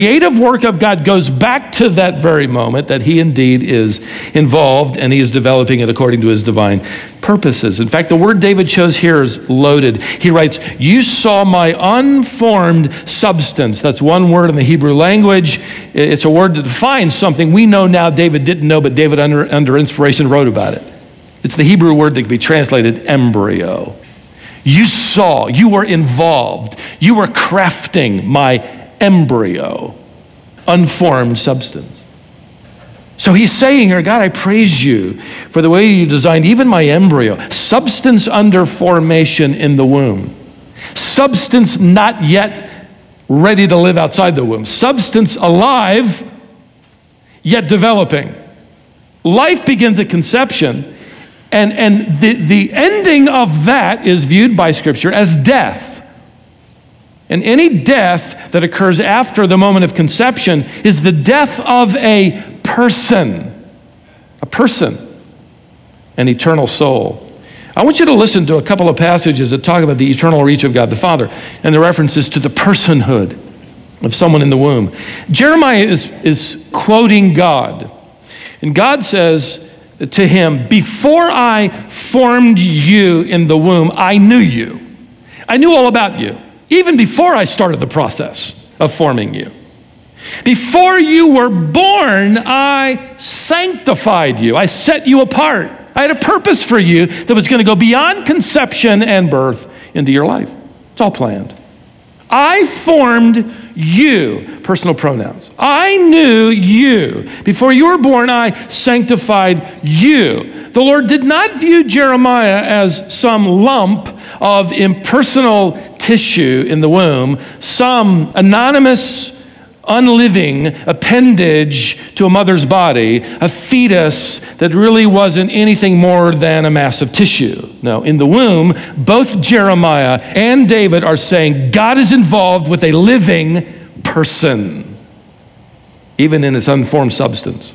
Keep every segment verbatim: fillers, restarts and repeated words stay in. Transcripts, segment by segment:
creative work of God goes back to that very moment that he indeed is involved, and he is developing it according to his divine purposes. In fact, the word David chose here is loaded. He writes, you saw my unformed substance. That's one word in the Hebrew language. It's a word that defines something we know now David didn't know, but David under, under inspiration wrote about it. It's the Hebrew word that can be translated embryo. You saw, you were involved, you were crafting my embryo, unformed substance. So he's saying here, God, I praise you for the way you designed even my embryo, substance under formation in the womb, substance not yet ready to live outside the womb, substance alive, yet developing. Life begins at conception, and, and the, the ending of that is viewed by Scripture as death. And any death that occurs after the moment of conception is the death of a person, a person, an eternal soul. I want you to listen to a couple of passages that talk about the eternal reach of God the Father and the references to the personhood of someone in the womb. Jeremiah is, is quoting God, and God says to him, before I formed you in the womb, I knew you. I knew all about you. Even before I started the process of forming you. Before you were born, I sanctified you. I set you apart. I had a purpose for you that was going to go beyond conception and birth into your life. It's all planned. I formed you, personal pronouns. I knew you. Before you were born, I sanctified you. The Lord did not view Jeremiah as some lump of impersonal tissue in the womb, some anonymous, unliving appendage to a mother's body, a fetus that really wasn't anything more than a mass of tissue. No, in the womb, both Jeremiah and David are saying God is involved with a living person, even in its unformed substance.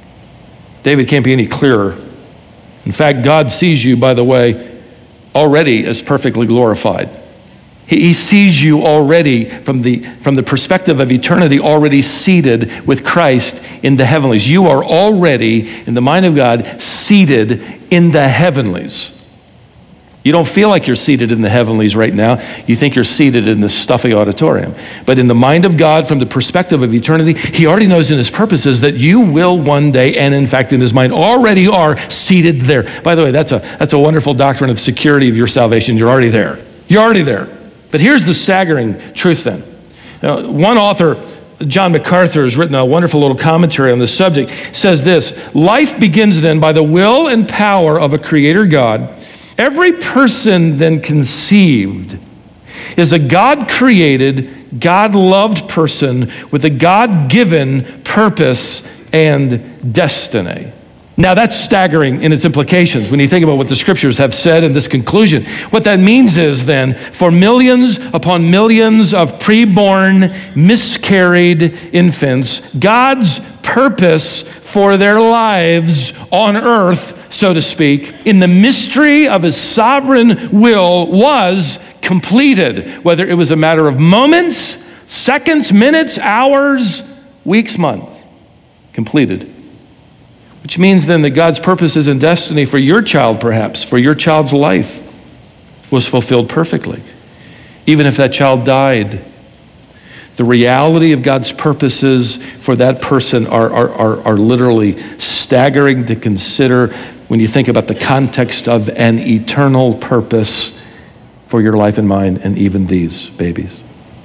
David can't be any clearer. In fact, God sees you, by the way, already as perfectly glorified. He sees you already from the, from the perspective of eternity, already seated with Christ in the heavenlies. You are already, in the mind of God, seated in the heavenlies. You don't feel like you're seated in the heavenlies right now. You think you're seated in this stuffy auditorium. But in the mind of God, from the perspective of eternity, he already knows in his purposes that you will one day, and in fact in his mind already are seated there. By the way, that's a, that's a wonderful doctrine of security of your salvation. You're already there. You're already there. But here's the staggering truth then. Now, one author, John MacArthur, has written a wonderful little commentary on this subject, says this: life begins then by the will and power of a creator God. Every person then conceived is a God-created, God-loved person with a God-given purpose and destiny. Now that's staggering in its implications when you think about what the scriptures have said in this conclusion. What that means is then, for millions upon millions of preborn, miscarried infants, God's purpose for their lives on earth, so to speak, in the mystery of his sovereign will was completed, whether it was a matter of moments, seconds, minutes, hours, weeks, months, completed. Which means then that God's purposes and destiny for your child, perhaps, for your child's life, was fulfilled perfectly. Even if that child died, the reality of God's purposes for that person are, are, are, are literally staggering to consider when you think about the context of an eternal purpose for your life and mine, and even these babies.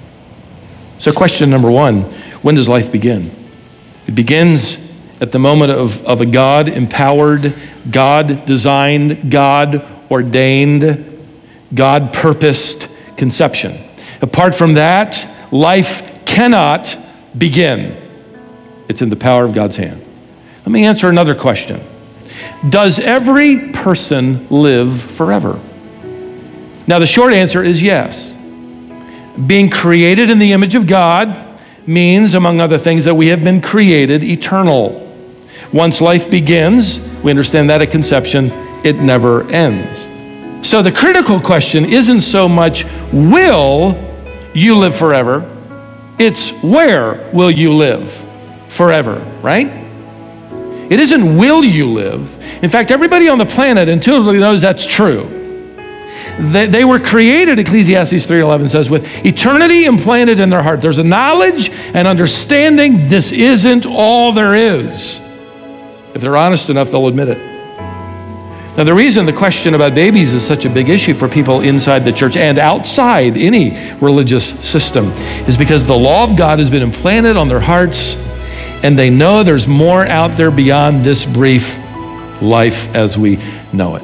So question number one, when does life begin? It begins at the moment of, of a God-empowered, God-designed, God-ordained, God-purposed conception. Apart from that, life cannot begin. It's in the power of God's hand. Let me answer another question. Does every person live forever? Now, the short answer is yes. Being created in the image of God means, among other things, that we have been created eternal. Once life begins, we understand that at conception, it never ends. So the critical question isn't so much, will you live forever? It's where will you live forever, right? It isn't will you live. In fact, everybody on the planet intuitively knows that's true. They, they were created, Ecclesiastes three eleven says, with eternity implanted in their heart. There's a knowledge and understanding this isn't all there is. If they're honest enough, they'll admit it. Now, the reason the question about babies is such a big issue for people inside the church and outside any religious system is because the law of God has been implanted on their hearts, and they know there's more out there beyond this brief life as we know it.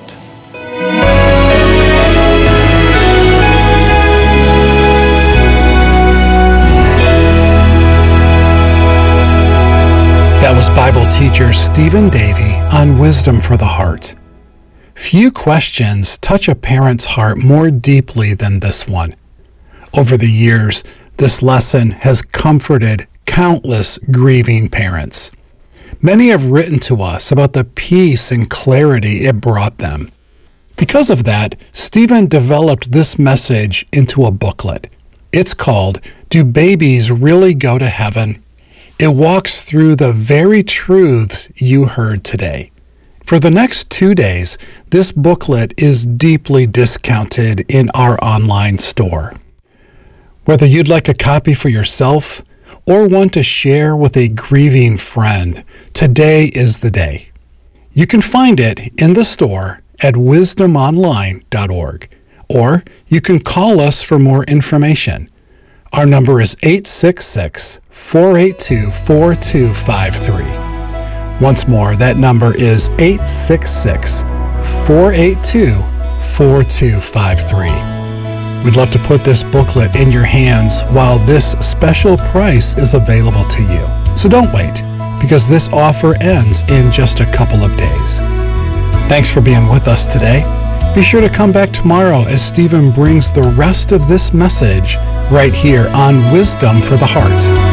That was Bible teacher Stephen Davey on Wisdom for the Heart. Few questions touch a parent's heart more deeply than this one. Over the years, this lesson has comforted countless grieving parents. Many have written to us about the peace and clarity it brought them. Because of that, Stephen developed this message into a booklet. It's called, Do Babies Really Go to Heaven? It walks through the very truths you heard today. For the next two days, this booklet is deeply discounted in our online store. Whether you'd like a copy for yourself or want to share with a grieving friend, today is the day. You can find it in the store at wisdom online dot org, or you can call us for more information. Our number is eight six six, four eight two, four two five three. Once more, that number is eight six six, four eight two, four two five three. We'd love to put this booklet in your hands while this special price is available to you. So don't wait, because this offer ends in just a couple of days. Thanks for being with us today. Be sure to come back tomorrow as Stephen brings the rest of this message right here on Wisdom for the Heart.